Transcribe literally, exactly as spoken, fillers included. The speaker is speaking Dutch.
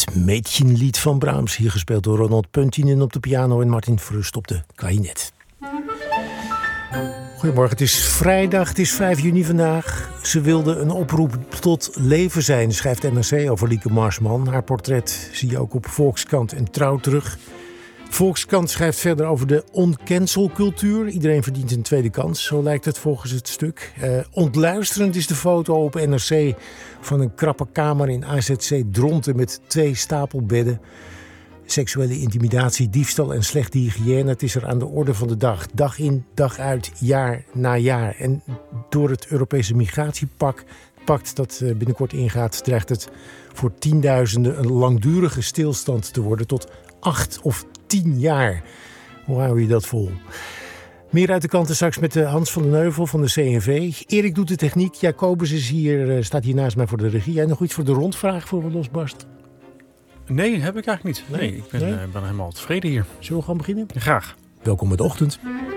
Het Mädchenlied van Brahms, hier gespeeld door Ronald Puntinen op de piano en Martin Frust op de klarinet. Goedemorgen, het is vrijdag, het is vijf juni vandaag. Ze wilde een oproep tot leven zijn, schrijft N R C over Lieke Marsman. Haar portret zie je ook op Volkskrant en Trouw terug. Volkskrant schrijft verder over de oncancelcultuur. Iedereen verdient een tweede kans, zo lijkt het volgens het stuk. Uh, ontluisterend is de foto op N R C van een krappe kamer in A Z C Dronten met twee stapelbedden. Seksuele intimidatie, diefstal en slechte hygiëne. Het is er aan de orde van de dag. Dag in, dag uit, jaar na jaar. En door het Europese migratiepact pact dat binnenkort ingaat, dreigt het voor tienduizenden een langdurige stilstand te worden tot acht of tien jaar. Hoe hou je dat vol? Meer uit de kanten straks met Hans van den Heuvel van de C N V. Erik doet de techniek. Jacobus is hier, staat hier naast mij voor de regie. Jij nog iets voor de rondvraag voor we losbarsten? Nee, heb ik eigenlijk niet. Nee, nee ik ben, nee? Uh, ben helemaal tevreden hier. Zullen we gaan beginnen? Graag. Welkom bij de ochtend.